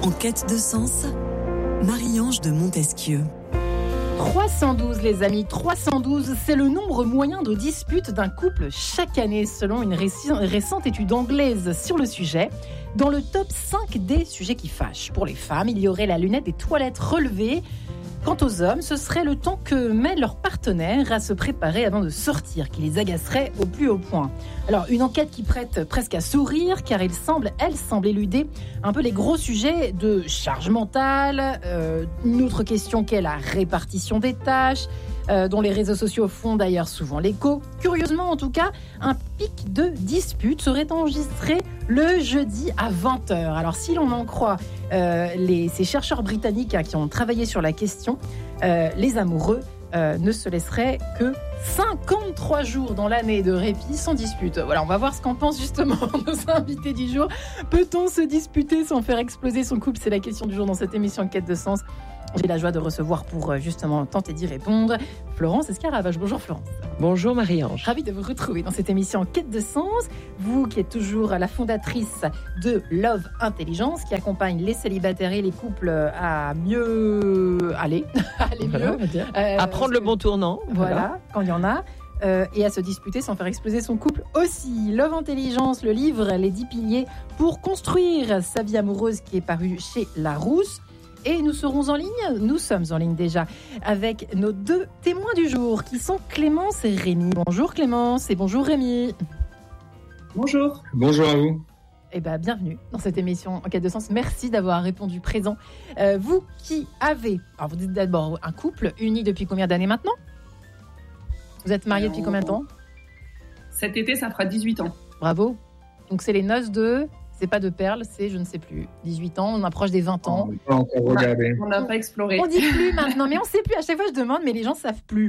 En quête de sens, Marie-Ange de Montesquieu. 312 les amis, 312, c'est le nombre moyen de disputes d'un couple chaque année selon une récente étude anglaise sur le sujet. Dans le top 5 des sujets qui fâchent. Pour les femmes, il y aurait la lunette des toilettes relevée. Quant aux hommes, ce serait le temps que met leur partenaire à se préparer avant de sortir, qui les agacerait au plus haut point. Alors, une enquête qui prête presque à sourire, car elle semble éluder un peu les gros sujets de charge mentale, une autre question qu'est la répartition des tâches, dont les réseaux sociaux font d'ailleurs souvent l'écho. Curieusement, en tout cas, un pic de disputes serait enregistré le jeudi à 20h. Alors, si l'on en croit ces chercheurs britanniques qui ont travaillé sur la question, les amoureux ne se laisseraient que 53 jours dans l'année de répit sans dispute. Voilà, on va voir ce qu'en pensent justement nos invités du jour. Peut-on se disputer sans faire exploser son couple ? C'est la question du jour dans cette émission Quête de sens. J'ai la joie de recevoir pour justement tenter d'y répondre Florence Escaravage. Bonjour Florence. Bonjour Marie-Ange. Ravie de vous retrouver dans cette émission Quête de sens. Vous qui êtes toujours la fondatrice de Love Intelligence, qui accompagne les célibataires et les couples à mieux aller mieux. À prendre le bon tournant. Voilà, quand il y en a. Et à se disputer sans faire exploser son couple aussi. Love Intelligence, le livre Les 10 piliers pour construire sa vie amoureuse, qui est paru chez Larousse. Et nous sommes en ligne déjà, avec nos deux témoins du jour, qui sont Clémence et Rémi. Bonjour Clémence et bonjour Rémi. Bonjour. Bonjour à vous. Eh bien, bienvenue dans cette émission En quête de sens. Merci d'avoir répondu présent. Vous qui avez, alors vous dites d'abord un couple uni depuis combien d'années maintenant ? Vous êtes mariés depuis combien de temps ? Cet été, ça fera 18 ans. Bravo. Donc c'est les noces de... C'est pas de perles, c'est je ne sais plus. 18 ans, on approche des 20 ans. On n'a pas exploré. On dit plus maintenant, mais on sait plus. À chaque fois, je demande, mais les gens savent plus.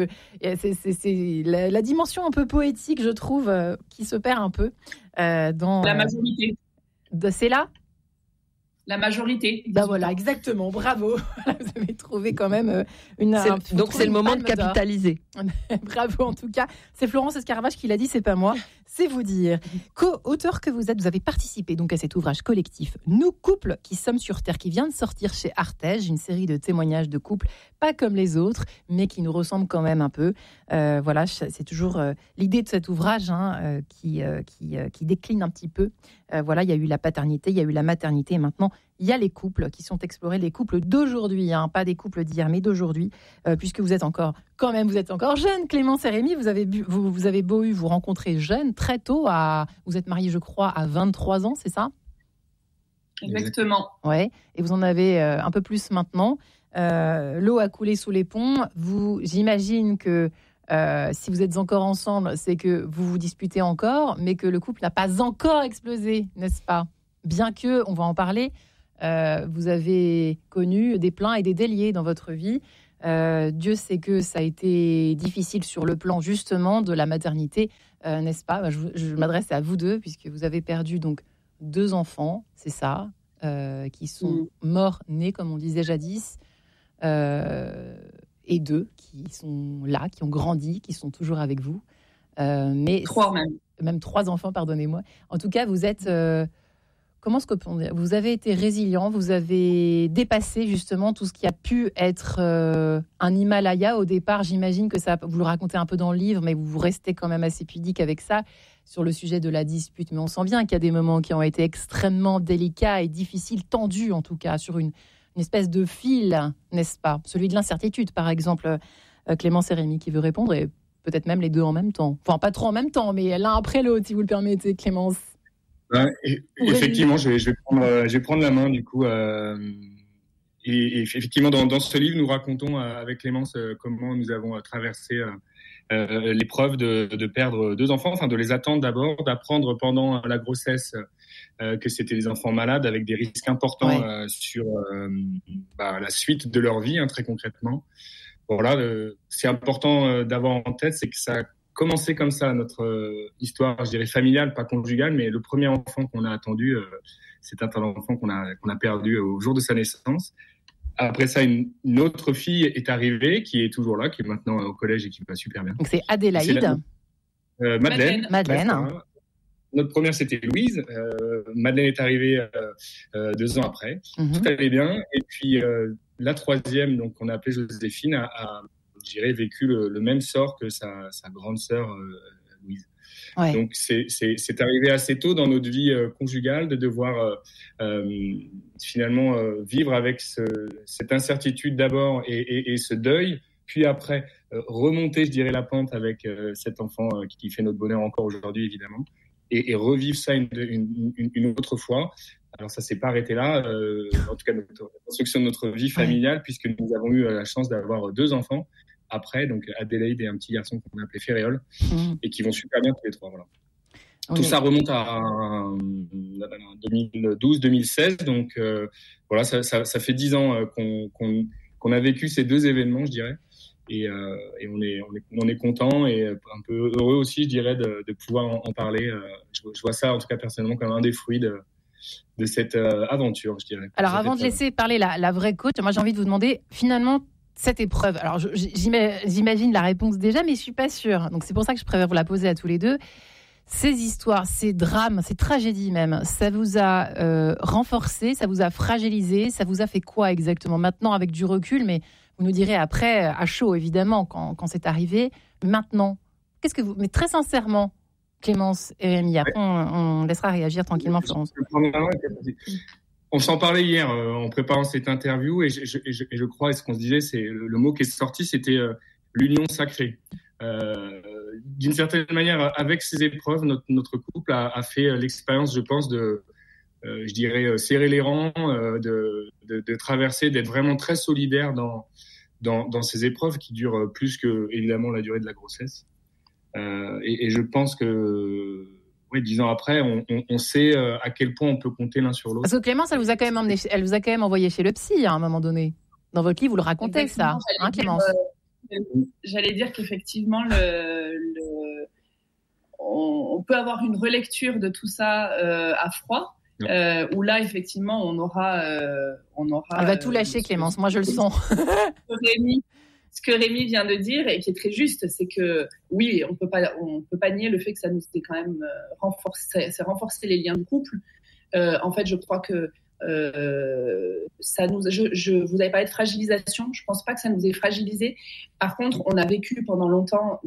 C'est la dimension un peu poétique, je trouve, qui se perd un peu dans la majorité. C'est là. La majorité. Ben voilà, exactement. Bravo. Vous avez trouvé quand même donc c'est le moment de capitaliser. Bravo en tout cas. C'est Florence Escaravage qui l'a dit, c'est pas moi. C'est vous dire. Co-auteur que vous êtes, vous avez participé donc à cet ouvrage collectif Nous couples qui sommes sur Terre, qui vient de sortir chez Artege, une série de témoignages de couples pas comme les autres, mais qui nous ressemblent quand même un peu. Voilà, c'est toujours l'idée de cet ouvrage qui décline un petit peu. Voilà, il y a eu la paternité, il y a eu la maternité, et maintenant il y a les couples qui sont explorés, les couples d'aujourd'hui, pas des couples d'hier, mais d'aujourd'hui, puisque vous êtes encore jeunes, Clémence et Rémi, vous avez beau vous rencontrer jeunes, très tôt, vous êtes mariés, je crois, à 23 ans, c'est ça ? Exactement. Ouais, et vous en avez un peu plus maintenant. L'eau a coulé sous les ponts. J'imagine que si vous êtes encore ensemble, c'est que vous vous disputez encore, mais que le couple n'a pas encore explosé, n'est-ce pas ? Bien que, on va en parler, vous avez connu des pleins et des déliés dans votre vie. Dieu sait que ça a été difficile sur le plan justement de la maternité, n'est-ce pas ? Je m'adresse à vous deux, puisque vous avez perdu donc 2 enfants, c'est ça, qui sont morts, nés, comme on disait jadis, et 2 qui sont là, qui ont grandi, qui sont toujours avec vous. Mais 3 même. Même 3 enfants, pardonnez-moi. En tout cas, vous êtes... comment est-ce que peut-on dire ? Vous avez été résilient, vous avez dépassé justement tout ce qui a pu être un Himalaya au départ. J'imagine que vous le racontez un peu dans le livre, mais vous restez quand même assez pudique avec ça, sur le sujet de la dispute. Mais on sent bien qu'il y a des moments qui ont été extrêmement délicats et difficiles, tendus en tout cas, sur une espèce de fil, n'est-ce pas ? Celui de l'incertitude, par exemple. Clémence et Rémi qui veut répondre, et peut-être même les deux en même temps. Enfin, pas trop en même temps, mais l'un après l'autre, si vous le permettez, Clémence. Effectivement, je vais prendre la main du coup. Et effectivement, dans ce livre, nous racontons avec Clémence comment nous avons traversé l'épreuve de perdre 2 enfants, enfin de les attendre d'abord, d'apprendre pendant la grossesse que c'était des enfants malades avec des risques importants sur la suite de leur vie, très concrètement. Voilà, c'est important d'avoir en tête, c'est que ça a commencé comme ça, notre histoire, je dirais familiale, pas conjugale, mais le premier enfant qu'on a attendu, c'est un enfant qu'on a perdu au jour de sa naissance. Après ça, une autre fille est arrivée, qui est toujours là, qui est maintenant au collège et qui va super bien. Donc c'est Adélaïde. Madeleine. notre première, c'était Louise. Madeleine est arrivée 2 ans après. Tout allait bien. Et puis, la troisième, donc, qu'on a appelée Joséphine, a je dirais, vécu le même sort que sa grande sœur Louise. Ouais. Donc, c'est arrivé assez tôt dans notre vie conjugale de devoir finalement vivre avec cette incertitude d'abord et ce deuil, puis après remonter, je dirais, la pente avec cet enfant qui fait notre bonheur encore aujourd'hui, évidemment, et revivre ça une autre fois. Alors, ça ne s'est pas arrêté là, en tout cas, la construction de notre vie familiale, puisque nous avons eu la chance d'avoir 2 enfants après, donc Adélaïde et un petit garçon qu'on a appelé Féréol, et qui vont super bien tous les 3. Voilà. Tout ça remonte à 2012-2016, donc voilà, ça fait 10 ans qu'on a vécu ces 2 événements, je dirais, et on est content et un peu heureux aussi, je dirais, de pouvoir en parler. Je vois ça, en tout cas personnellement, comme un des fruits de cette aventure, je dirais. Alors, avant de laisser parler la vraie coach, moi j'ai envie de vous demander, finalement, cette épreuve, alors j'imagine la réponse déjà, mais je ne suis pas sûre. Donc c'est pour ça que je préfère vous la poser à tous les deux. Ces histoires, ces drames, ces tragédies même, ça vous a renforcé, ça vous a fragilisé, ça vous a fait quoi exactement? Maintenant, avec du recul, mais vous nous direz après, à chaud évidemment, quand c'est arrivé. Maintenant, qu'est-ce que vous... Mais très sincèrement, Clémence et Rémi, après on laissera réagir tranquillement Florence. On s'en parlait hier en préparant cette interview et je crois, et ce qu'on se disait, c'est le mot qui est sorti, c'était l'union sacrée. D'une certaine manière, avec ces épreuves, notre couple a fait l'expérience, je pense, de, je dirais, serrer les rangs, de traverser, d'être vraiment très solidaire dans ces épreuves qui durent plus que, évidemment, la durée de la grossesse. Et je pense que... Oui, 10 ans après, on sait à quel point on peut compter l'un sur l'autre. Parce que Clémence, elle vous a quand même envoyé chez le psy à un moment donné. Dans votre livre, vous le racontez. Exactement, ça, hein, Clémence? J'allais dire qu'effectivement, on peut avoir une relecture de tout ça à froid, où là, effectivement, on aura. Elle va tout lâcher, Clémence. Moi, je le sens. Ce que Rémi vient de dire et qui est très juste, c'est que oui, on peut pas nier le fait que ça nous a quand même renforcé les liens de couple. En fait, je crois que ça nous, vous avez parlé de fragilisation. Je pense pas que ça nous ait fragilisé. Par contre, on a vécu pendant longtemps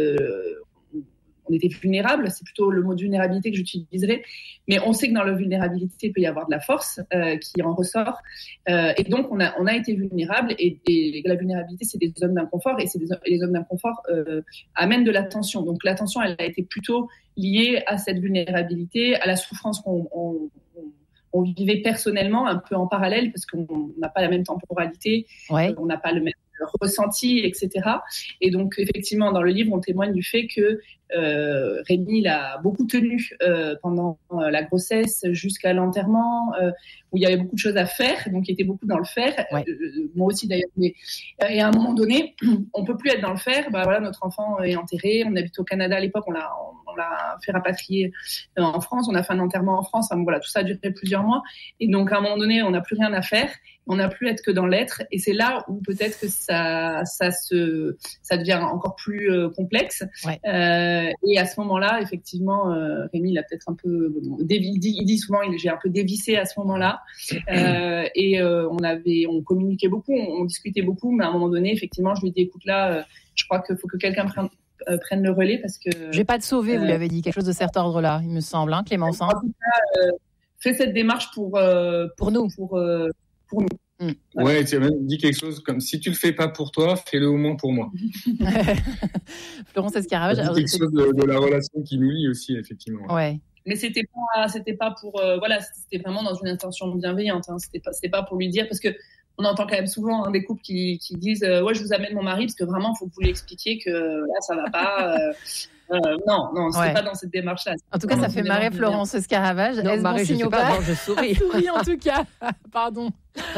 on était vulnérable, c'est plutôt le mot de vulnérabilité que j'utiliserai, mais on sait que dans la vulnérabilité, il peut y avoir de la force qui en ressort, et donc on a été vulnérable, et la vulnérabilité, c'est des zones d'inconfort, et les zones d'inconfort amènent de la tension. Donc la tension, elle a été plutôt liée à cette vulnérabilité, à la souffrance qu'on vivait personnellement, un peu en parallèle, parce qu'on n'a pas la même temporalité, on n'a pas le même ressenti, etc. Et donc, effectivement, dans le livre, on témoigne du fait que Rémi l'a beaucoup tenu pendant la grossesse jusqu'à l'enterrement, où il y avait beaucoup de choses à faire, donc il était beaucoup dans le faire. Moi aussi, d'ailleurs. Et à un moment donné, on peut plus être dans le faire. Bah, voilà, notre enfant est enterré. On habite au Canada à l'époque. On l'a fait rapatrier en France. On a fait un enterrement en France. Enfin, voilà, tout ça a duré plusieurs mois. Et donc, à un moment donné, on n'a plus rien à faire. On n'a plus à être que dans l'être. Et c'est là où peut-être que ça devient encore plus complexe. Et à ce moment-là, effectivement, Rémi, il a peut-être un peu... il dit souvent, j'ai un peu dévissé à ce moment-là. Et on communiquait beaucoup, on discutait beaucoup. Mais à un moment donné, effectivement, je lui ai dit, écoute, là, je crois qu'il faut que quelqu'un prenne le relais parce que... Je vais pas te sauver, vous l'avez dit, quelque chose de cet ordre-là, il me semble, hein, Clémence. En tout cas, fais cette démarche pour nous. Pour nous. Voilà. Ouais, tu as même dit quelque chose comme si tu le fais pas pour toi, fais-le au moins pour moi. Florence Escaravage. Quelque chose de la relation qui nous lie aussi, effectivement. Ouais. Mais c'était pas pour voilà, c'était vraiment dans une intention bienveillante. Hein. C'était pas pour lui dire, parce que on entend quand même souvent des couples qui disent ouais, je vous amène mon mari parce que vraiment faut que vous lui expliquiez que là ça va pas. Non, c'était pas dans cette démarche-là. En tout cas, ça fait marrer Florence Escaravage. Non, marrer, je sais pas, je souris. Souris en tout cas. Pardon.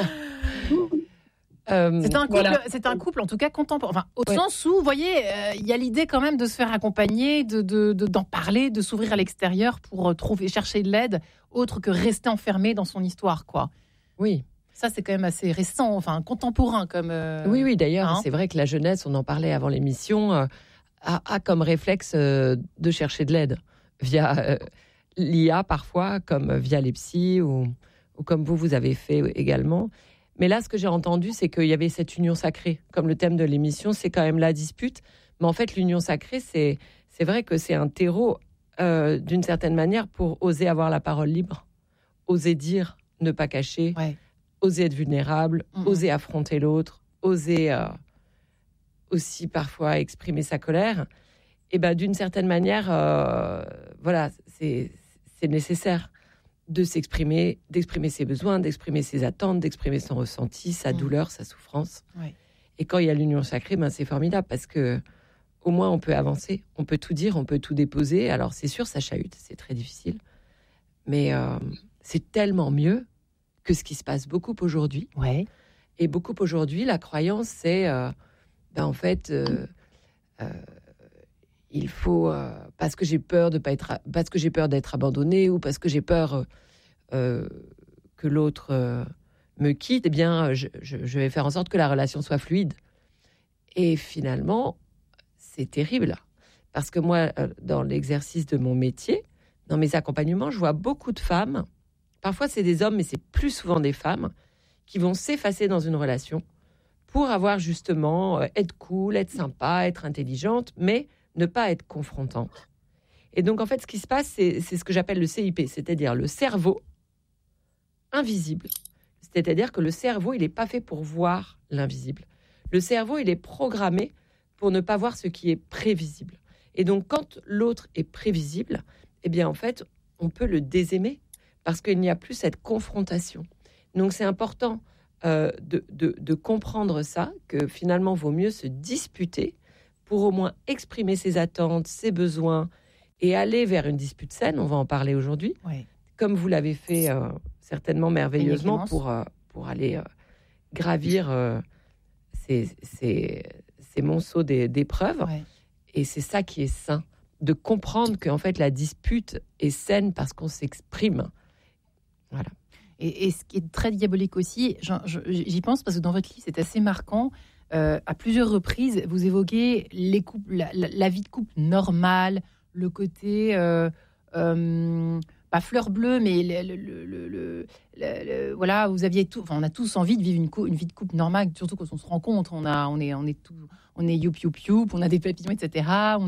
C'est un couple en tout cas contemporain. Enfin, au sens où, vous voyez, il y a l'idée quand même de se faire accompagner, d'en parler, de s'ouvrir à l'extérieur pour chercher de l'aide, autre que rester enfermé dans son histoire, quoi. Oui. Ça, c'est quand même assez récent, enfin contemporain comme. Oui, d'ailleurs, c'est vrai que la jeunesse, on en parlait avant l'émission, a comme réflexe de chercher de l'aide via l'IA parfois, comme via les psys ou comme vous avez fait également. Mais là, ce que j'ai entendu, c'est qu'il y avait cette union sacrée. Comme le thème de l'émission, c'est quand même la dispute. Mais en fait, l'union sacrée, c'est vrai que c'est un terreau, d'une certaine manière, pour oser avoir la parole libre, oser dire, ne pas cacher, oser être vulnérable, oser affronter l'autre, oser aussi parfois exprimer sa colère. Et d'une certaine manière, voilà, c'est nécessaire de s'exprimer, d'exprimer ses besoins, d'exprimer ses attentes, d'exprimer son ressenti, sa douleur, sa souffrance. Et quand il y a l'union sacrée, c'est formidable parce que au moins on peut avancer, on peut tout dire, on peut tout déposer. Alors c'est sûr, ça chahute, c'est très difficile, mais c'est tellement mieux que ce qui se passe beaucoup aujourd'hui. Et beaucoup aujourd'hui, la croyance, c'est en fait, il faut parce que j'ai peur parce que j'ai peur d'être abandonnée ou parce que j'ai peur que l'autre me quitte, eh bien, je vais faire en sorte que la relation soit fluide. Et finalement, c'est terrible parce que moi, dans l'exercice de mon métier, dans mes accompagnements, je vois beaucoup de femmes. Parfois, c'est des hommes, mais c'est plus souvent des femmes qui vont s'effacer dans une relation pour avoir justement être cool, être sympa, être intelligente, mais ne pas être confrontante. Et donc, en fait, ce qui se passe, c'est ce que j'appelle le CIP, c'est-à-dire le cerveau invisible. C'est-à-dire que le cerveau, il n'est pas fait pour voir l'invisible. Le cerveau, il est programmé pour ne pas voir ce qui est prévisible. Et donc, quand l'autre est prévisible, eh bien, en fait, on peut le désaimer parce qu'il n'y a plus cette confrontation. Donc, c'est important de comprendre ça, que finalement, il vaut mieux se disputer pour au moins exprimer ses attentes, ses besoins et aller vers une dispute saine. On va en parler aujourd'hui, comme vous l'avez fait certainement merveilleusement pour aller gravir ces monceaux d'épreuves. Et c'est ça qui est sain, de comprendre qu'en fait la dispute est saine parce qu'on s'exprime. Voilà. Et ce qui est très diabolique aussi, j'y pense parce que dans votre livre, c'est assez marquant. À plusieurs reprises, vous évoquez les couples, la vie de couple normale, le côté pas fleur bleue, mais voilà, vous aviez tout. Enfin, on a tous envie de vivre une vie de couple normale, surtout quand on se rencontre. On est youp youp youp, on a des papillons, etc.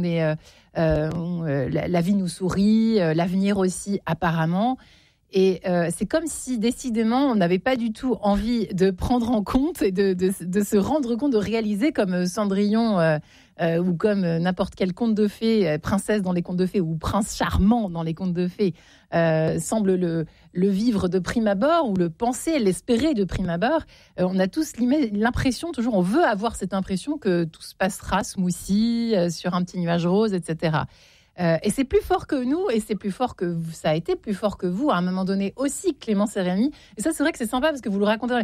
La vie nous sourit, l'avenir aussi apparemment. Et c'est comme si, décidément, on n'avait pas du tout envie de prendre en compte et de se rendre compte, de réaliser comme Cendrillon ou comme n'importe quel conte de fées, princesse dans les contes de fées ou prince charmant dans les contes de fées, semble le vivre de prime abord ou le penser, l'espérer de prime abord. On a tous l'impression, toujours, on veut avoir cette impression que tout se passera smoothie, sur un petit nuage rose, etc. Et c'est plus fort que nous, et c'est plus fort que vous, ça a été plus fort que vous à un moment donné aussi, Clémence et Rémi. Et ça, c'est vrai que c'est sympa parce que vous le racontez.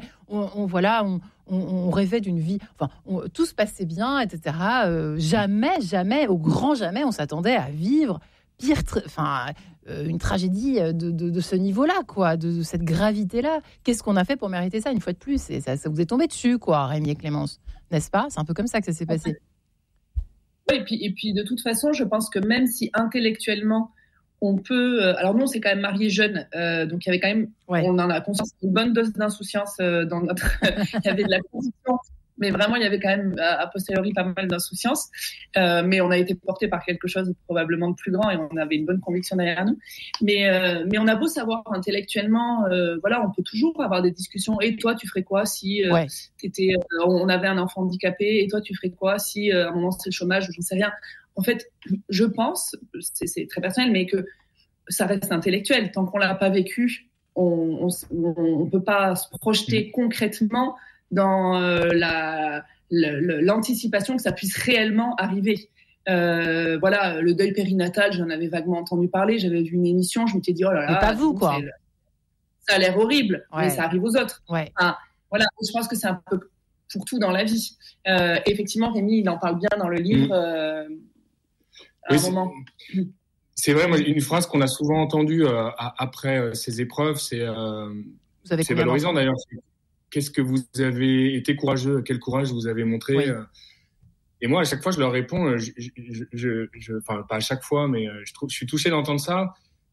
On rêvait d'une vie, tout se passait bien, etc. Jamais, au grand jamais, on s'attendait à vivre une tragédie de ce niveau-là, quoi, de cette gravité-là. Qu'est-ce qu'on a fait pour mériter ça, une fois de plus? Et ça vous est tombé dessus, quoi, Rémi et Clémence, n'est-ce pas? C'est un peu comme ça que ça s'est passé. Et puis de toute façon, je pense que même si intellectuellement on peut, alors nous on s'est quand même mariés jeunes, donc il y avait quand même, on en a conscience, une bonne dose d'insouciance dans notre, il y avait de la conviction, mais vraiment il y avait quand même a posteriori pas mal d'insouciance, mais on a été porté par quelque chose probablement de plus grand et on avait une bonne conviction derrière nous. Mais on a beau savoir intellectuellement, voilà, on peut toujours avoir des discussions. Et toi, tu ferais quoi si on avait un enfant handicapé? Et toi, tu ferais quoi si à un moment c'est le chômage ou j'en sais rien. En fait, je pense, c'est très personnel, mais que ça reste intellectuel. Tant qu'on l'a pas vécu, on peut pas se projeter concrètement dans l'anticipation que ça puisse réellement arriver. Voilà, le deuil périnatal, j'en avais vaguement entendu parler, j'avais vu une émission, je m'étais dit oh là là, mais pas vous, quoi. Ça a l'air horrible, mais ça arrive aux autres. Enfin, voilà, je pense que c'est un peu pour tout dans la vie. Effectivement, Rémi, il en parle bien dans le livre. À un moment. C'est vrai, moi, une phrase qu'on a souvent entendue après ces épreuves, c'est valorisant d'ailleurs. Qu'est-ce que vous avez été courageux? Quel courage vous avez montré? Et moi, à chaque fois, je leur réponds, enfin, pas à chaque fois, mais je suis touché d'entendre ça.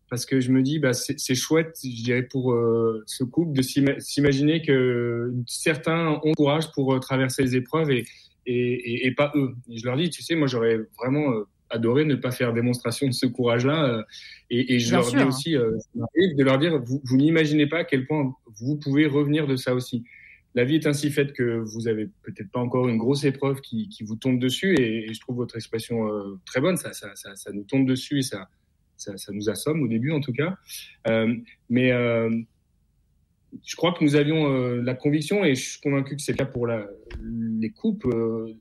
parce que je me dis, c'est chouette, je dirais, pour ce couple de s'imaginer que certains ont le courage pour traverser les épreuves et pas eux. Et je leur dis, tu sais, moi, j'aurais vraiment adoré ne pas faire démonstration de ce courage-là. Et je leur dis aussi, ça m'arrive de leur dire, vous n'imaginez pas à quel point vous pouvez revenir de ça aussi. La vie est ainsi faite que vous avez peut-être pas encore une grosse épreuve qui vous tombe dessus, et je trouve votre expression très bonne. Ça nous tombe dessus et ça nous assomme au début en tout cas. Mais je crois que nous avions la conviction, et je suis convaincu que c'est le cas pour les couples.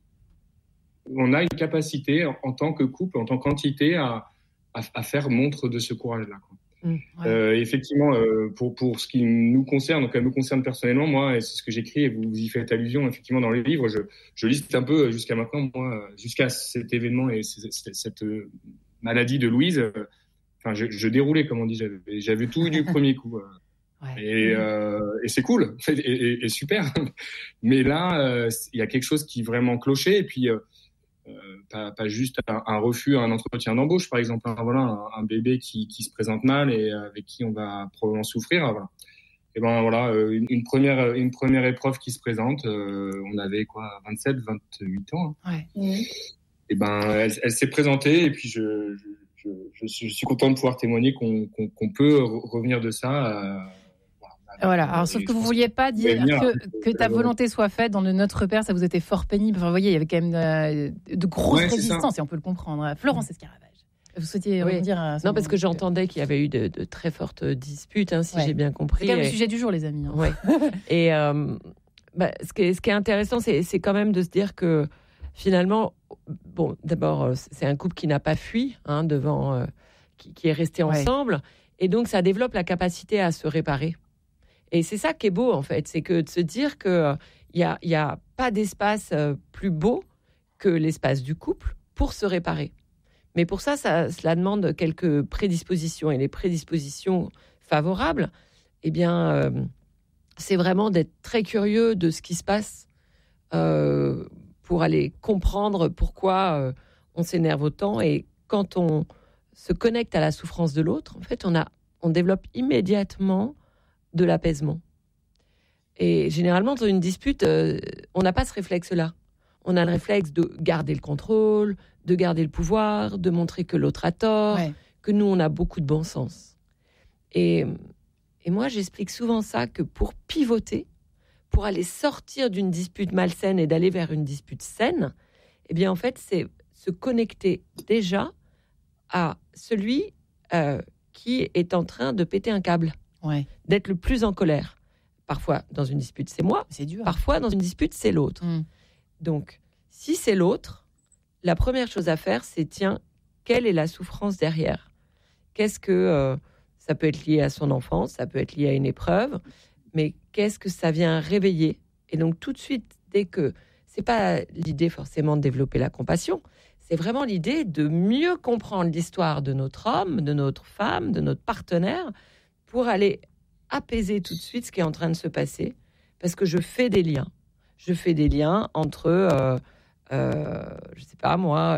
On a une capacité en tant que couple, en tant qu'entité, à faire montre de ce courage-là, quoi. Effectivement, pour ce qui nous concerne, donc elle me concerne personnellement, moi, et c'est ce que j'écris, et vous y faites allusion effectivement dans les livres, je liste un peu jusqu'à maintenant, moi, jusqu'à cet événement et cette maladie de Louise, je déroulais, comme on dit, j'avais tout eu du premier coup. Et c'est cool, et super. Mais là, il y a quelque chose qui vraiment clochait, et puis pas juste un refus à un entretien d'embauche, par exemple. Voilà, un bébé qui se présente mal et avec qui on va probablement souffrir. Voilà. Et ben voilà, une première épreuve qui se présente. On avait 27, 28 ans. Hein. Et ben elle s'est présentée, et puis je suis content de pouvoir témoigner qu'on peut revenir de ça. Voilà. Alors, sauf que vous ne vouliez pas dire que ta volonté soit faite dans le Notre Père, ça vous était fort pénible. Enfin, vous voyez, il y avait quand même de grosses résistances, et on peut le comprendre. Florence Escaravage, vous souhaitiez dire non, parce que j'entendais qu'il y avait eu de très fortes disputes, si j'ai bien compris. C'est quand même le sujet du jour, les amis. Ouais. Et ce qui est intéressant, c'est quand même de se dire que finalement, bon, d'abord, c'est un couple qui n'a pas fui devant, qui est resté ensemble, et donc ça développe la capacité à se réparer. Et c'est ça qui est beau, en fait, c'est que de se dire qu'il n'y a pas d'espace plus beau que l'espace du couple pour se réparer. Mais pour ça, cela demande quelques prédispositions. Et les prédispositions favorables, eh bien, c'est vraiment d'être très curieux de ce qui se passe pour aller comprendre pourquoi on s'énerve autant. Et quand on se connecte à la souffrance de l'autre, en fait, on développe immédiatement de l'apaisement. Et généralement, dans une dispute, on n'a pas ce réflexe-là. On a le réflexe de garder le contrôle, de garder le pouvoir, de montrer que l'autre a tort, que nous, on a beaucoup de bon sens. Et moi, j'explique souvent ça, que pour pivoter, pour aller sortir d'une dispute malsaine et d'aller vers une dispute saine, eh bien, en fait, c'est se connecter déjà à celui qui est en train de péter un câble. D'être le plus en colère. Parfois, dans une dispute, c'est moi. C'est dur. Parfois, dans une dispute, c'est l'autre. Donc, si c'est l'autre, la première chose à faire, c'est, quelle est la souffrance derrière ? Qu'est-ce que... ça peut être lié à son enfance, ça peut être lié à une épreuve, mais qu'est-ce que ça vient réveiller ? Et donc, tout de suite, dès que... C'est pas l'idée forcément de développer la compassion, c'est vraiment l'idée de mieux comprendre l'histoire de notre homme, de notre femme, de notre partenaire, pour aller apaiser tout de suite ce qui est en train de se passer, parce que je fais des liens. Je fais des liens entre, je sais pas moi,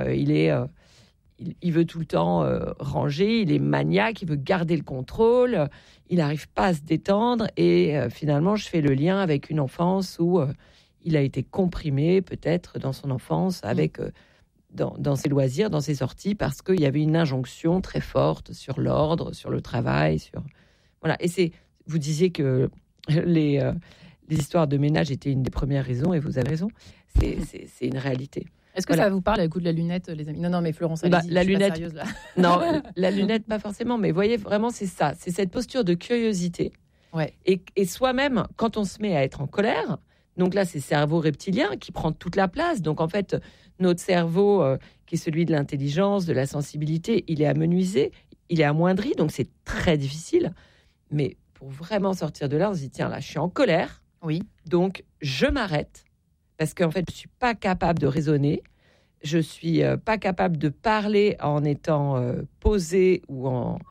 il veut tout le temps ranger, il est maniaque, il veut garder le contrôle, il n'arrive pas à se détendre, et finalement, je fais le lien avec une enfance où il a été comprimé, peut-être, dans son enfance, avec... Dans ses loisirs, dans ses sorties, parce qu'il y avait une injonction très forte sur l'ordre, sur le travail, Voilà. Et vous disiez que les histoires de ménage étaient une des premières raisons, et vous avez raison, c'est une réalité. Est-ce que ça vous parle, le coup de la lunette, les amis ? Non, mais Florence, allez-y, la lunette, pas sérieuse, là. Non, la lunette, pas forcément, mais voyez, vraiment, c'est ça. C'est cette posture de curiosité. Et soi-même, quand on se met à être en colère, donc là, c'est le cerveau reptilien qui prend toute la place. Donc, en fait, notre cerveau, qui est celui de l'intelligence, de la sensibilité, il est amenuisé, il est amoindri, donc c'est très difficile. Mais pour vraiment sortir de là, on se dit, tiens, là, je suis en colère. Oui. Donc, je m'arrête, parce qu'en fait, je ne suis pas capable de raisonner. Je ne suis pas capable de parler en étant posé ou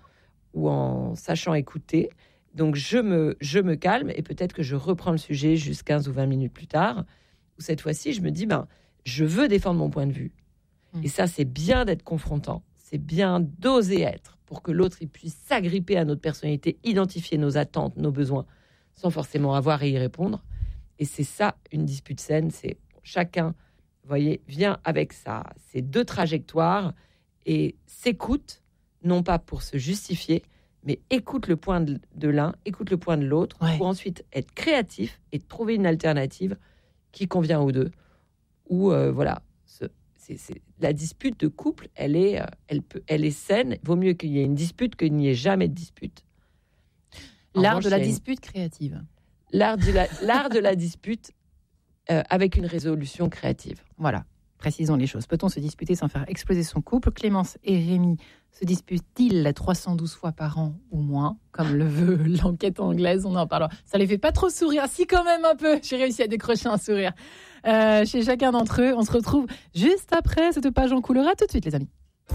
en sachant écouter. Donc, je me calme, et peut-être que je reprends le sujet juste 15 ou 20 minutes plus tard, où cette fois-ci, je me dis, je veux défendre mon point de vue. Et ça, c'est bien d'être confrontant. C'est bien d'oser être. pour que l'autre il puisse s'agripper à notre personnalité, identifier nos attentes, nos besoins, sans forcément avoir à y répondre. Et c'est ça, une dispute saine, c'est chacun, vous voyez, vient avec ses deux trajectoires et s'écoute, non pas pour se justifier, mais écoute le point de l'un, écoute le point de l'autre, pour ensuite être créatif et trouver une alternative qui convient aux deux. Ou voilà, la dispute de couple, elle est saine. Il vaut mieux qu'il y ait une dispute qu'il n'y ait jamais de dispute. L'art de la dispute créative. L'art de la dispute avec une résolution créative. Voilà, précisons les choses. Peut-on se disputer sans faire exploser son couple ? Clémence et Rémi se disputent-ils 312 fois par an ou moins, comme le veut l'enquête anglaise ? On en parlera. Ça les fait pas trop sourire. Si, quand même un peu. J'ai réussi à décrocher un sourire chez chacun d'entre eux. On se retrouve juste après cette page en couleur. À tout de suite, les amis.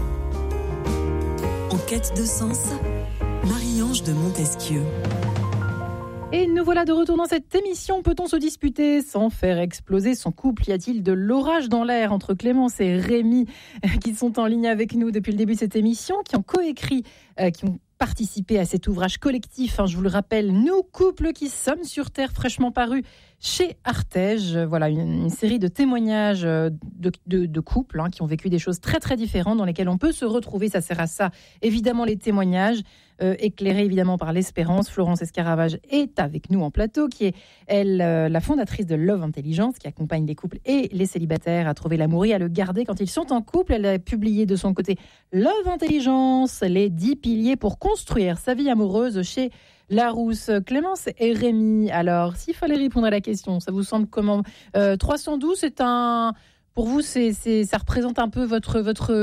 En quête de sens, Marie-Ange de Montesquieu. Et nous voilà de retour dans cette émission. Peut-on se disputer sans faire exploser son couple ? Y a-t-il de l'orage dans l'air entre Clémence et Rémi qui sont en ligne avec nous depuis le début de cette émission, qui ont coécrit, qui ont participé à cet ouvrage collectif, je vous le rappelle, Nous, couples qui sommes sur Terre, fraîchement paru chez Artege. Voilà, une série de témoignages de couples qui ont vécu des choses très très différentes dans lesquelles on peut se retrouver. Ça sert à ça, évidemment, les témoignages éclairés évidemment par l'espérance. Florence Escaravage est avec nous en plateau, qui est elle la fondatrice de Love Intelligence, qui accompagne les couples et les célibataires à trouver l'amour et à le garder quand ils sont en couple. Elle a publié de son côté Love Intelligence, les 10 piliers pour construire sa vie amoureuse chez Larousse. Clémence et Rémi, alors s'il fallait répondre à la question, ça vous semble comment ? 312, c'est un... Pour vous, ça représente un peu votre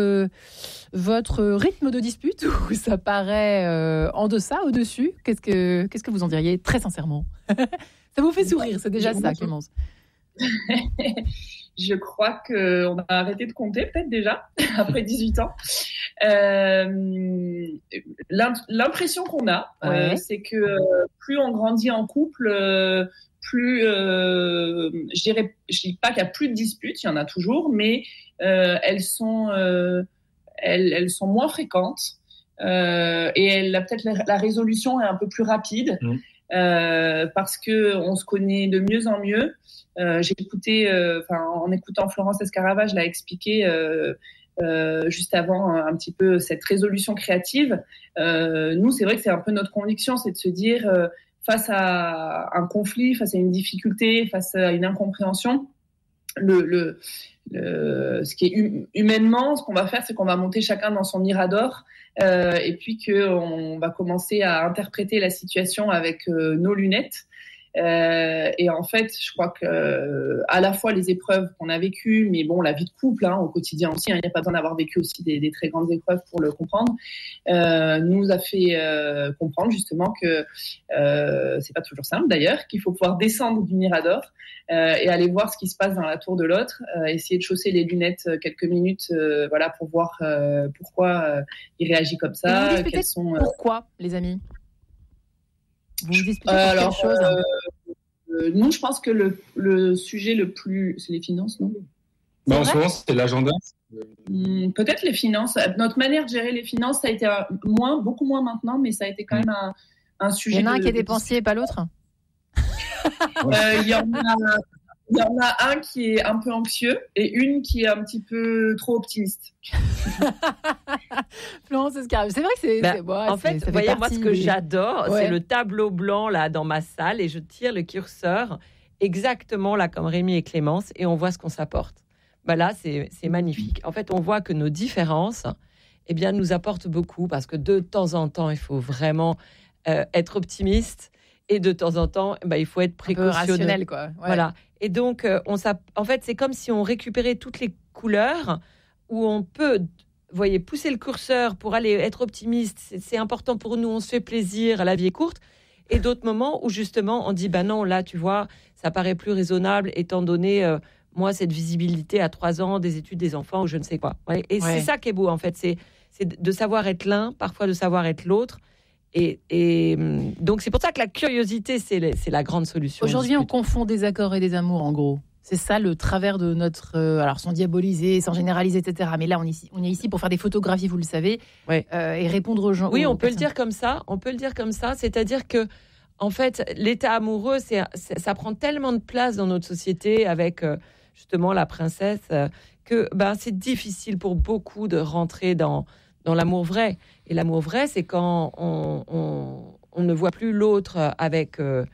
rythme de dispute, ou ça paraît en deçà, au-dessus ? Qu'est-ce que vous en diriez très sincèrement ? Ça vous fait sourire, c'est déjà ça, Clémence. Je crois qu'on a arrêté de compter, peut-être déjà, après 18 ans. L'impression qu'on a, c'est que plus on grandit en couple, plus, je dis pas qu'il y a plus de disputes, il y en a toujours, mais elles sont moins fréquentes et peut-être la résolution est un peu plus rapide. Parce que on se connaît de mieux en mieux. J'ai écouté, en écoutant Florence Escaravage l'a expliqué juste avant un petit peu cette résolution créative. Nous, c'est vrai que c'est un peu notre conviction, c'est de se dire face à un conflit, face à une difficulté, face à une incompréhension, ce qui est humainement, ce qu'on va faire, c'est qu'on va monter chacun dans son mirador et puis qu'on va commencer à interpréter la situation avec nos lunettes. Et en fait, je crois que à la fois les épreuves qu'on a vécues, mais bon, la vie de couple au quotidien aussi, il n'y a pas besoin d'avoir vécu aussi des très grandes épreuves pour le comprendre, nous a fait comprendre justement que c'est pas toujours simple d'ailleurs, qu'il faut pouvoir descendre du mirador et aller voir ce qui se passe dans la tour de l'autre, essayer de chausser les lunettes quelques minutes, voilà, pour voir pourquoi il réagit comme ça. Pourquoi, les amis? Vous vous disputez pour quelle chose? Non, je pense que le sujet le plus... C'est les finances, non? En ce moment, c'est l'agenda. Peut-être les finances. Notre manière de gérer les finances, ça a été beaucoup moins maintenant, mais ça a été quand même un sujet... Il y en a un qui est dépensier et pas l'autre? Il y en a un qui est un peu anxieux et une qui est un petit peu trop optimiste. Florence Escaravage, c'est vrai que c'est en fait, vous voyez, moi, ce que j'adore, c'est le tableau blanc là dans ma salle, et je tire le curseur exactement là comme Rémi et Clémence, et on voit ce qu'on s'apporte. Là, c'est magnifique. En fait, on voit que nos différences, nous apportent beaucoup, parce que de temps en temps, il faut vraiment être optimiste, et de temps en temps, il faut être précautionneux. Un peu rationnel, quoi. Ouais. Voilà. Et donc, en fait, c'est comme si on récupérait toutes les couleurs, où on peut, voyez, pousser le curseur pour aller être optimiste. C'est important pour nous, on se fait plaisir, la vie est courte. Et d'autres moments où justement, on dit, non, là, tu vois, ça paraît plus raisonnable, étant donné, moi, cette visibilité à 3 ans, des études des enfants, ou je ne sais quoi. Ouais. Et c'est ça qui est beau, en fait. C'est de savoir être l'un, parfois de savoir être l'autre. Et donc, c'est pour ça que la curiosité, c'est la grande solution. Aujourd'hui, on confond des accords et des amours, en gros. C'est ça le travers de notre... alors, sans diaboliser, sans généraliser, etc. Mais là, on est ici pour faire des photographies, vous le savez, Ouais. Et répondre aux gens. Oui, aux on peut le personnes. dire comme ça. On peut le dire comme ça. C'est-à-dire que, en fait, l'état amoureux, ça prend tellement de place dans notre société avec justement la princesse que c'est difficile pour beaucoup de rentrer dans l'amour vrai. Et l'amour vrai, c'est quand on ne voit plus l'autre avec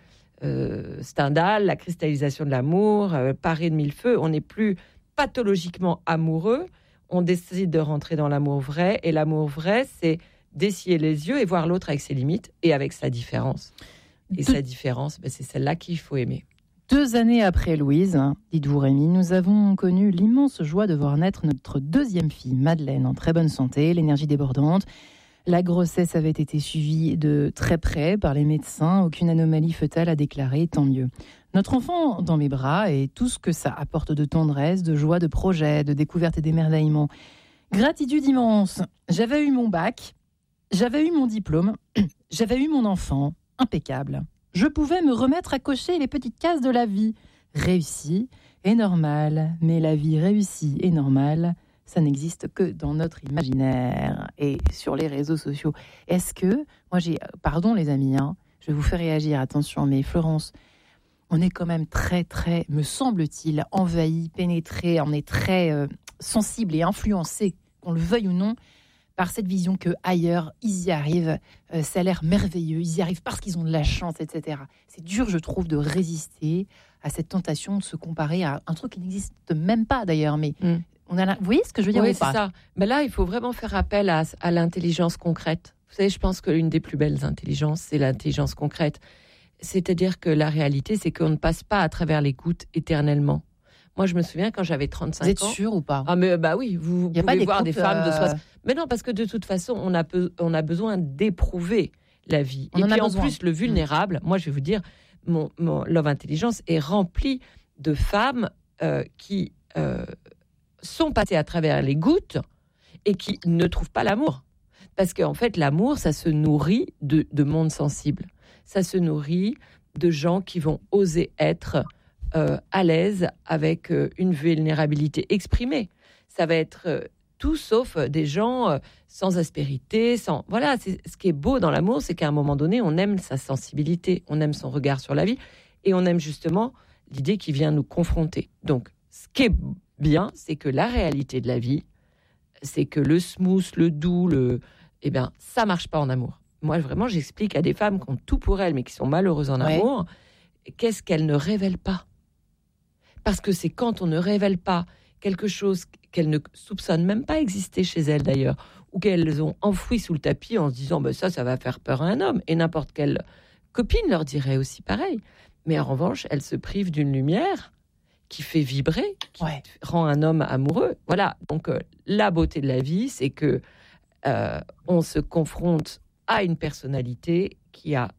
Stendhal, la cristallisation de l'amour, paré de mille feux. On n'est plus pathologiquement amoureux. On décide de rentrer dans l'amour vrai. Et l'amour vrai, c'est d'essuyer les yeux et voir l'autre avec ses limites et avec sa différence. Et sa différence, c'est celle-là qu'il faut aimer. 2 années après Louise, dites-vous Rémi, nous avons connu l'immense joie de voir naître notre 2e fille, Madeleine, en très bonne santé, l'énergie débordante. La grossesse avait été suivie de très près par les médecins, aucune anomalie fœtale à déclarer, tant mieux. Notre enfant dans mes bras et tout ce que ça apporte de tendresse, de joie, de projet, de découverte et d'émerveillement. Gratitude immense. J'avais eu mon bac, j'avais eu mon diplôme, j'avais eu mon enfant, impeccable. Je pouvais me remettre à cocher les petites cases de la vie. Réussie et normale, mais la vie réussie et normale, ça n'existe que dans notre imaginaire et sur les réseaux sociaux. Est-ce que, pardon les amis, je vais vous faire réagir, attention, mais Florence, on est quand même très, très, me semble-t-il, envahi, pénétré, on est très sensible et influencé, qu'on le veuille ou non, par cette vision que ailleurs ils y arrivent, ça a l'air merveilleux, ils y arrivent parce qu'ils ont de la chance, etc. C'est dur, je trouve, de résister à cette tentation de se comparer à un truc qui n'existe même pas d'ailleurs, mais vous voyez ce que je veux dire ou pas ? Oui, c'est ça. Mais là, il faut vraiment faire appel à l'intelligence concrète. Vous savez, je pense que l'une des plus belles intelligences, c'est l'intelligence concrète. C'est-à-dire que la réalité, c'est qu'on ne passe pas à travers les gouttes éternellement. Moi, je me souviens quand j'avais 35 ans... Vous êtes sûr ou pas ? Ah, mais oui, vous pouvez voir des femmes de 60... Mais non, parce que de toute façon, on a besoin d'éprouver la vie. Et puis en plus, le vulnérable, moi, je vais vous dire, mon Love Intelligence est rempli de femmes qui... sont passées à travers les gouttes et qui ne trouvent pas l'amour. Parce qu'en fait, l'amour, ça se nourrit de mondes sensibles. Ça se nourrit de gens qui vont oser être à l'aise avec une vulnérabilité exprimée. Ça va être tout sauf des gens sans aspérité, sans... Voilà, ce qui est beau dans l'amour, c'est qu'à un moment donné, on aime sa sensibilité, on aime son regard sur la vie et on aime justement l'idée qui vient nous confronter. Donc, ce qui est bien, c'est que la réalité de la vie, c'est que le smooth, le doux, ça marche pas en amour. Moi, vraiment, j'explique à des femmes qui ont tout pour elles, mais qui sont malheureuses en amour, qu'est-ce qu'elles ne révèlent pas. Parce que c'est quand on ne révèle pas quelque chose qu'elles ne soupçonnent même pas exister chez elles d'ailleurs, ou qu'elles ont enfoui sous le tapis en se disant ça va faire peur à un homme. Et n'importe quelle copine leur dirait aussi pareil. Mais en revanche, elles se privent d'une lumière qui fait vibrer, qui rend un homme amoureux. Voilà, donc la beauté de la vie, c'est que on se confronte à une personnalité qui a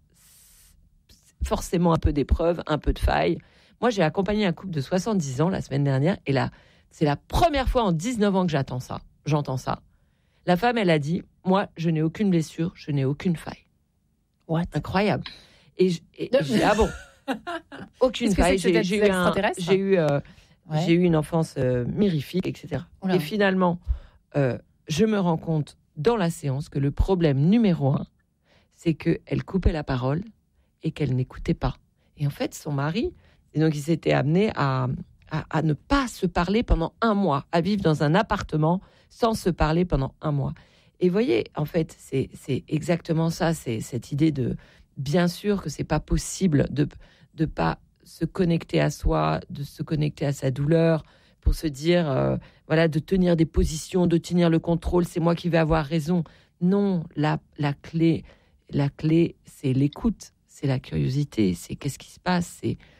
forcément un peu d'épreuves, un peu de failles. Moi, j'ai accompagné un couple de 70 ans la semaine dernière, et là, c'est la première fois en 19 ans que j'entends ça. La femme, elle a dit, moi, je n'ai aucune blessure, je n'ai aucune faille. What ? Incroyable. Et j'ai ah bon, aucune faille. J'ai eu une enfance mirifique, etc. Et finalement, je me rends compte dans la séance que le problème numéro 1, c'est qu'elle coupait la parole et qu'elle n'écoutait pas. Et en fait, son mari, et donc il s'était amené à ne pas se parler pendant 1 mois, à vivre dans un appartement sans se parler pendant 1 mois. Et vous voyez, en fait, c'est exactement ça, c'est cette idée de, bien sûr que c'est pas possible de pas se connecter à soi, de se connecter à sa douleur, pour se dire, de tenir des positions, de tenir le contrôle, c'est moi qui vais avoir raison. Non, la clé, c'est l'écoute, c'est la curiosité, c'est qu'est-ce qui se passe,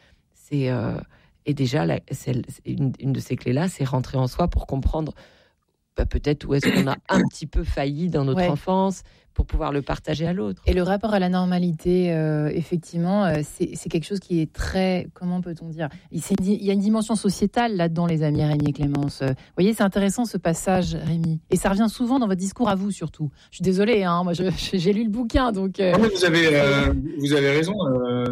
et déjà, une de ces clés-là, c'est rentrer en soi pour comprendre peut-être où est-ce qu'on a un petit peu failli dans notre enfance, pour pouvoir le partager à l'autre. Et le rapport à la normalité, effectivement, c'est quelque chose qui est très... Comment peut-on dire ? Il y a une dimension sociétale là-dedans, les amis, Rémi et Clémence. Vous voyez, c'est intéressant ce passage, Rémi. Et ça revient souvent dans votre discours à vous, surtout. Je suis désolée, moi j'ai lu le bouquin, donc... Non, mais vous avez raison.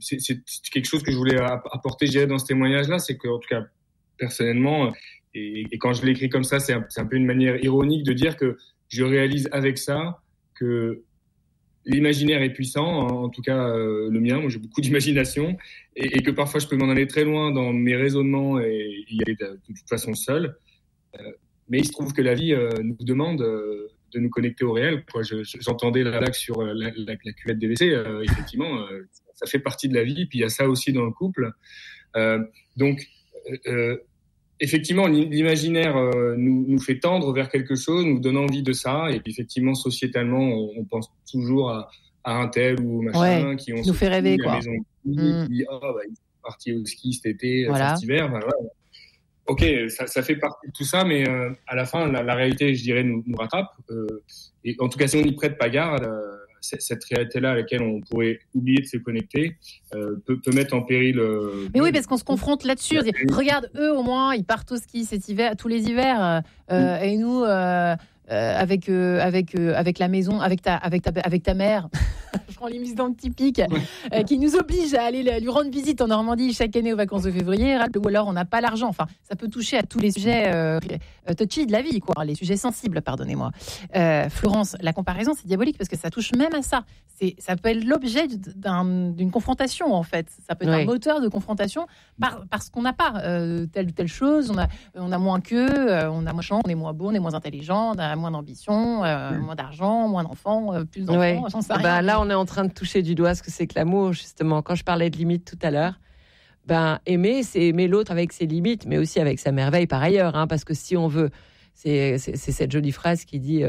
c'est quelque chose que je voulais apporter, je dirais, dans ce témoignage-là, c'est que, en tout cas, personnellement, et quand je l'écris comme ça, c'est un peu une manière ironique de dire que je réalise avec ça que l'imaginaire est puissant, en tout cas le mien. Moi, j'ai beaucoup d'imagination, et que parfois je peux m'en aller très loin dans mes raisonnements et y aller de toute façon seul. Mais il se trouve que la vie nous demande de nous connecter au réel. J'entendais la blague sur la cuvette des WC. Effectivement, ça fait partie de la vie. Puis il y a ça aussi dans le couple. Donc, effectivement, l'imaginaire nous fait tendre vers quelque chose, nous donne envie de ça. Et puis, effectivement, sociétalement, on pense toujours à un tel ou machin qui nous fait rêver, quoi. Maison de ski, ils sont partis au ski cet été, cet hiver. Voilà. Ok, ça fait partie de tout ça, mais à la fin, la réalité, je dirais, nous rattrape. Et en tout cas, si on n'y prête pas garde, cette réalité-là à laquelle on pourrait oublier de se connecter peut mettre en péril. Mais oui, parce qu'on se confronte là-dessus. Regarde, eux, au moins, ils partent au ski cet hiver, tous les hivers, et nous, avec la maison, avec ta mère. Je prends l'exemple typique, qui nous oblige à aller lui rendre visite en Normandie chaque année aux vacances de février, ou alors on n'a pas l'argent. Enfin, ça peut toucher à tous les sujets touchy de la vie, quoi, les sujets sensibles, pardonnez-moi. Florence, la comparaison, c'est diabolique parce que ça touche même à ça. Ça peut être l'objet d'une confrontation, en fait. Ça peut être un moteur de confrontation parce qu'on n'a pas telle ou telle chose. On a moins qu'eux, on a moins de chance, on est moins beau, on est moins intelligent, on a moins d'ambition, moins d'argent, moins d'enfants, plus d'enfants. J'en sais rien. Là, on est en train de toucher du doigt ce que c'est que l'amour, justement. Quand je parlais de limites tout à l'heure, aimer, c'est aimer l'autre avec ses limites, mais aussi avec sa merveille par ailleurs. Parce que si on veut, c'est cette jolie phrase qui dit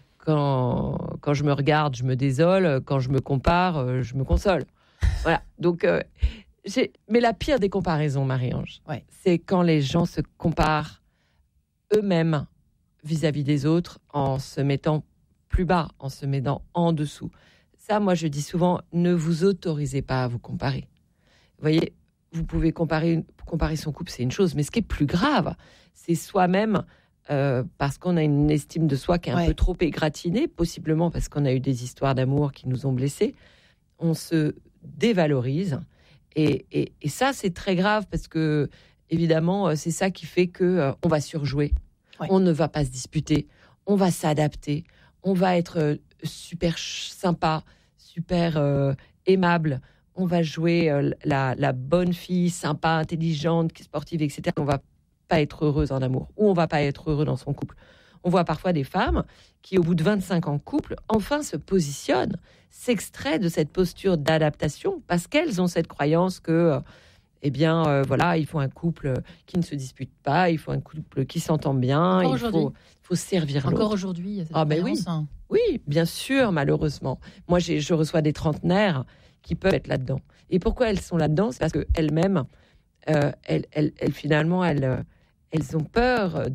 quand je me regarde, je me désole. Quand je me compare, je me console. Voilà. Donc, mais la pire des comparaisons, Marie-Ange, c'est quand les gens se comparent eux-mêmes vis-à-vis des autres en se mettant plus bas, en se mettant en dessous. Ça, moi, je dis souvent, ne vous autorisez pas à vous comparer. Vous voyez, vous pouvez comparer son couple, c'est une chose, mais ce qui est plus grave, c'est soi-même, parce qu'on a une estime de soi qui est un peu trop égratignée, possiblement parce qu'on a eu des histoires d'amour qui nous ont blessés. On se dévalorise. Et ça, c'est très grave parce que, évidemment, c'est ça qui fait qu'on va surjouer. On ne va pas se disputer. On va s'adapter. On va être super sympa, super aimable. On va jouer la bonne fille, sympa, intelligente, sportive, etc. On va pas être heureuse en amour ou on va pas être heureux dans son couple. On voit parfois des femmes qui, au bout de 25 ans de couple, enfin se positionnent, s'extraient de cette posture d'adaptation parce qu'elles ont cette croyance que, il faut un couple qui ne se dispute pas, il faut un couple qui s'entend bien, il faut servir l'autre. Encore aujourd'hui, il y a cette croyance. Oui, bien sûr, malheureusement. Moi, je reçois des trentenaires qui peuvent être là-dedans. Et pourquoi elles sont là-dedans ? C'est parce qu'elles-mêmes, finalement, elles ont peur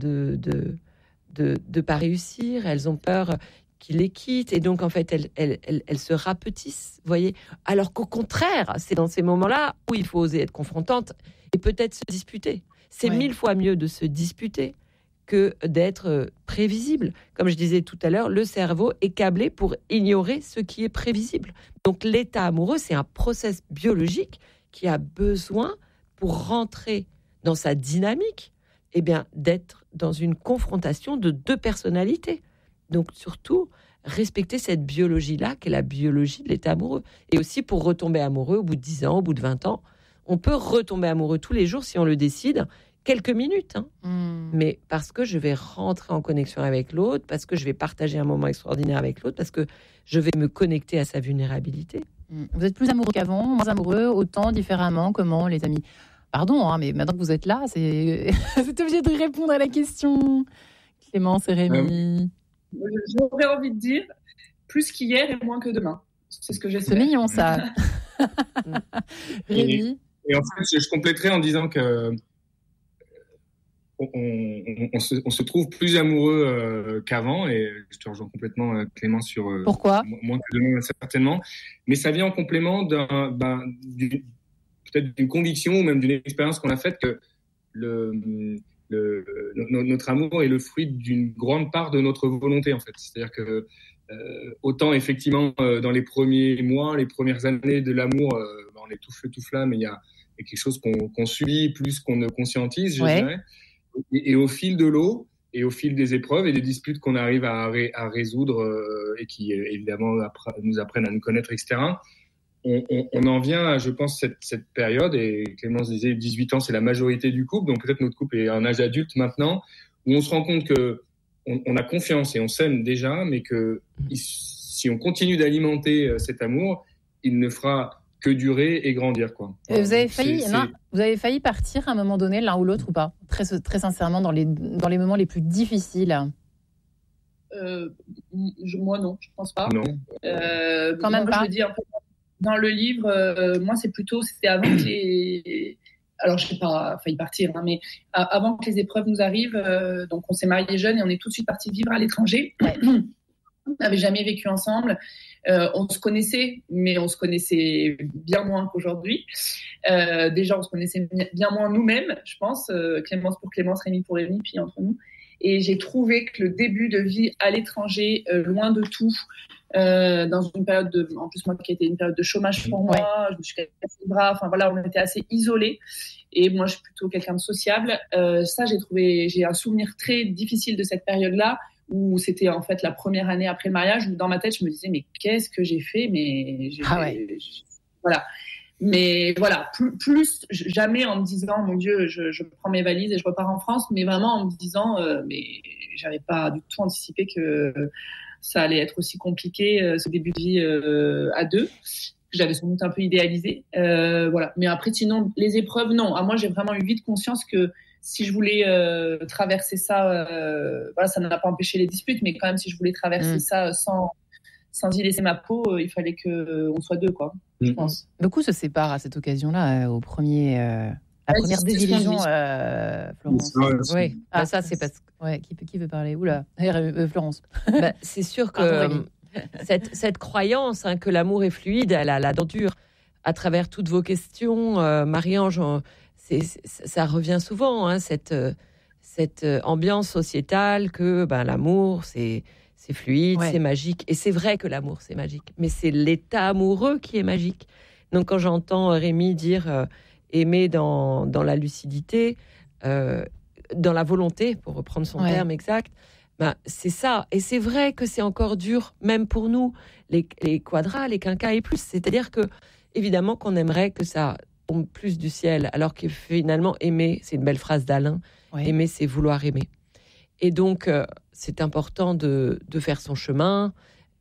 de pas réussir, elles ont peur qu'il les quitte, et donc en fait elles se rapetissent, vous voyez, alors qu'au contraire, c'est dans ces moments-là où il faut oser être confrontante et peut-être se disputer. C'est 1000 fois mieux de se disputer que d'être prévisible. Comme je disais tout à l'heure, le cerveau est câblé pour ignorer ce qui est prévisible. Donc l'état amoureux, c'est un process biologique qui a besoin, pour rentrer dans sa dynamique, d'être dans une confrontation de deux personnalités. Donc surtout, respecter cette biologie-là, qui est la biologie de l'état amoureux. Et aussi pour retomber amoureux au bout de 10 ans, au bout de 20 ans. On peut retomber amoureux tous les jours si on le décide, quelques minutes. Mais parce que je vais rentrer en connexion avec l'autre, parce que je vais partager un moment extraordinaire avec l'autre, parce que je vais me connecter à sa vulnérabilité. Vous êtes plus amoureux qu'avant, moins amoureux, autant, différemment, comment, les amis ? Pardon, mais maintenant que vous êtes là, c'est obligé de répondre à la question. Clémence et Rémi. J'aurais envie de dire plus qu'hier et moins que demain. C'est ce que j'espère. C'est mignon, ça. Rémi. Et en fait, je compléterai en disant que on se trouve plus amoureux qu'avant, et je te rejoins complètement, Clémence, sur pourquoi moins que demain, certainement. Mais ça vient en complément peut-être d'une conviction ou même d'une expérience qu'on a faite que notre amour est le fruit d'une grande part de notre volonté, en fait. C'est-à-dire que autant effectivement dans les premiers mois, les premières années de l'amour, on est tout feu tout flamme, il y a quelque chose qu'on subit plus qu'on ne conscientise, je dirais. Et au fil de l'eau et au fil des épreuves et des disputes qu'on arrive à résoudre et qui évidemment nous apprennent à nous connaître, etc., on en vient à, je pense, cette période, et Clémence disait 18 ans, c'est la majorité du couple, donc peut-être notre couple est à un âge adulte maintenant, où on se rend compte que on a confiance et on s'aime déjà, mais que si on continue d'alimenter cet amour, il ne fera que durer et grandir, quoi. Voilà. Vous avez failli partir à un moment donné, l'un ou l'autre, ou pas ? Très sincèrement, dans les moments les plus difficiles. Moi, non, je pense pas. Non. Quand même pas. Je le dis un peu dans le livre, moi, c'était avant que les... Alors, je n'ai pas failli partir, hein, mais avant que les épreuves nous arrivent, donc on s'est mariés jeunes et on est tout de suite partis vivre à l'étranger. Ouais. On n'avait jamais vécu ensemble. On se connaissait, mais on se connaissait bien moins qu'aujourd'hui. Déjà, on se connaissait bien moins nous-mêmes, je pense. Clémence pour Clémence, Rémi pour Rémi, puis entre nous. Et j'ai trouvé que le début de vie à l'étranger, loin de tout, dans une période en plus moi qui était une période de chômage pour moi, je me suis cassé les bras, enfin voilà, on était assez isolés. Et moi, je suis plutôt quelqu'un de sociable. Ça, j'ai un souvenir très difficile de cette période-là, où c'était en fait la première année après le mariage, où dans ma tête, je me disais, mais qu'est-ce que j'ai fait ? Voilà. Mais voilà, plus jamais en me disant, mon Dieu, je prends mes valises et je repars en France, mais vraiment en me disant, mais j'avais pas du tout anticipé que ça allait être aussi compliqué, ce début de vie à deux. J'avais sans doute un peu idéalisé. Voilà. Mais après, sinon, les épreuves, non. Moi, j'ai vraiment eu vite conscience que si je voulais traverser ça, voilà, ça n'a pas empêché les disputes, mais quand même, si je voulais traverser ça sans y laisser ma peau, il fallait qu'on soit deux, quoi, je pense. Beaucoup se séparent à cette occasion-là, au premier... La première désillusion, Florence. Oui, ça c'est parce que... Qui veut parler ? Oula, Florence. C'est sûr que cette croyance que l'amour est fluide, elle a la dent dure. À travers toutes vos questions, Marie-Ange, ça revient souvent, cette ambiance sociétale que l'amour, c'est fluide, c'est magique. Et c'est vrai que l'amour, c'est magique. Mais c'est l'état amoureux qui est magique. Donc quand j'entends Rémi dire... aimer dans la lucidité, dans la volonté, pour reprendre son terme exact, c'est ça. Et c'est vrai que c'est encore dur, même pour nous, les quadras, les quinquas et plus. C'est-à-dire que, évidemment, qu'on aimerait que ça tombe plus du ciel, alors que finalement, aimer, c'est une belle phrase d'Alain, aimer, c'est vouloir aimer. Et donc, c'est important de faire son chemin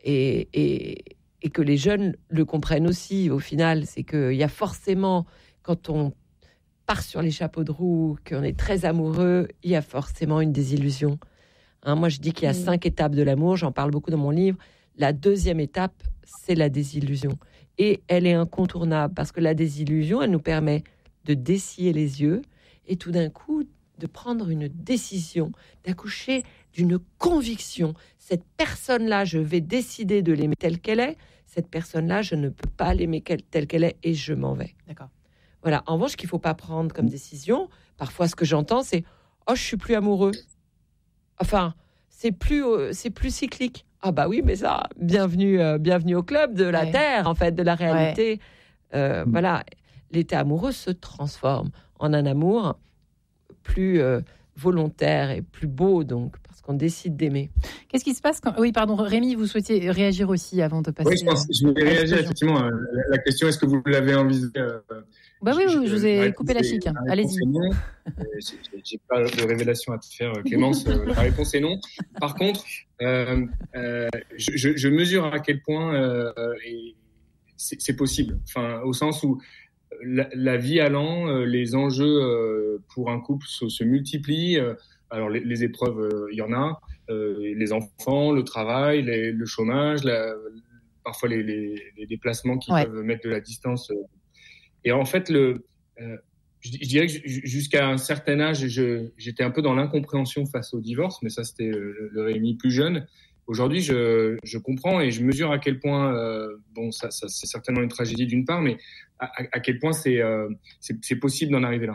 et que les jeunes le comprennent aussi, au final. C'est qu'il y a forcément... Quand on part sur les chapeaux de roue, qu'on est très amoureux, il y a forcément une désillusion. Moi, je dis qu'il y a 5 étapes de l'amour. J'en parle beaucoup dans mon livre. La deuxième étape, c'est la désillusion. Et elle est incontournable parce que la désillusion, elle nous permet de dessiller les yeux et tout d'un coup, de prendre une décision, d'accoucher d'une conviction. Cette personne-là, je vais décider de l'aimer telle qu'elle est. Cette personne-là, je ne peux pas l'aimer telle qu'elle est et je m'en vais. D'accord. Voilà. En revanche, ce qu'il ne faut pas prendre comme décision, parfois ce que j'entends, c'est « Oh, je ne suis plus amoureux ». Enfin, c'est plus cyclique. Ah bah oui, mais ça, bienvenue au club de la Terre, en fait, de la réalité. Voilà, l'état amoureux se transforme en un amour plus volontaire et plus beau, donc, parce qu'on décide d'aimer. Qu'est-ce qui se passe quand... Oui, pardon, Rémi, vous souhaitiez réagir aussi avant de passer... Oui, je vais réagir effectivement à la question, est-ce que vous l'avez envisagé oui, je vous ai coupé la chic. Allez-y. J'ai pas de révélation à te faire, Clémence. La réponse est non. Par contre, je mesure à quel point c'est possible. Enfin, au sens où la vie allant, les enjeux pour un couple se multiplient. Alors les épreuves, il y en a. Les enfants, le travail, le chômage, parfois les déplacements qui peuvent mettre de la distance. Et en fait, je dirais que jusqu'à un certain âge, j'étais un peu dans l'incompréhension face au divorce, mais ça, c'était le Rémi plus jeune. Aujourd'hui, je comprends et je mesure à quel point, ça c'est certainement une tragédie d'une part, mais à quel point c'est possible d'en arriver là.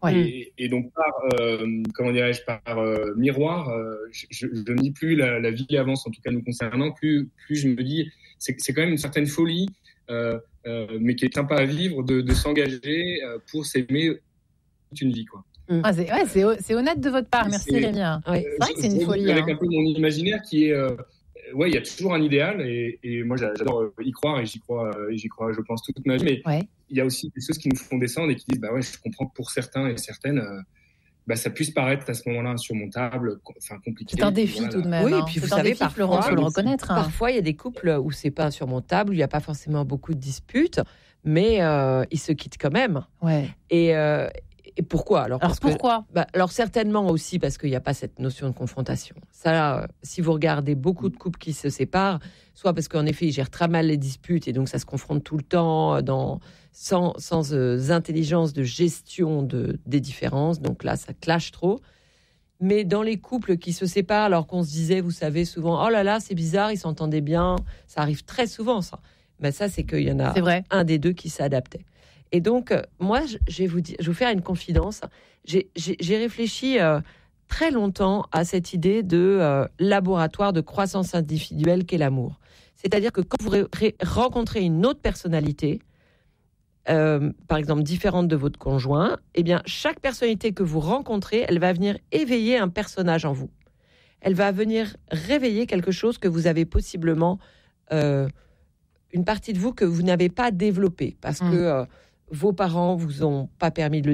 Ouais. Et donc par miroir, je ne dis plus la vie avance, en tout cas nous concernant, plus je me dis c'est quand même une certaine folie, mais qui est sympa à vivre de s'engager pour s'aimer toute une vie, quoi. C'est honnête de votre part, merci Rémi. Ouais. C'est vrai que c'est une folie. Avec un peu mon imaginaire qui est, il y a toujours un idéal et moi j'adore y croire et j'y crois, je pense toute ma vie. Mais il y a aussi des choses qui nous font descendre et qui disent je comprends que pour certains et certaines, ça puisse paraître à ce moment-là insurmontable, compliqué. C'est un défi tout de même. Oui, et puis vous savez, Florent, faut le reconnaître. Parfois, il y a des couples où c'est pas insurmontable, où il n'y a pas forcément beaucoup de disputes, mais ils se quittent quand même. Ouais. Et pourquoi alors pourquoi alors certainement aussi parce qu'il n'y a pas cette notion de confrontation. Ça, si vous regardez beaucoup de couples qui se séparent, soit parce qu'en effet ils gèrent très mal les disputes et donc ça se confronte tout le temps sans intelligence de gestion des différences. Donc là, ça clash trop. Mais dans les couples qui se séparent alors qu'on se disait, vous savez, souvent, oh là là, c'est bizarre, ils s'entendaient bien. Ça arrive très souvent, ça. Ça, c'est qu'il y en a un des deux qui s'adaptait. Et donc, moi, je vais vous faire une confidence. J'ai réfléchi très longtemps à cette idée de laboratoire de croissance individuelle qu'est l'amour. C'est-à-dire que quand vous rencontrez une autre personnalité, par exemple différente de votre conjoint, eh bien, chaque personnalité que vous rencontrez, elle va venir éveiller un personnage en vous. Elle va venir réveiller quelque chose que vous avez possiblement, une partie de vous que vous n'avez pas développée parce que vos parents vous ont pas permis de le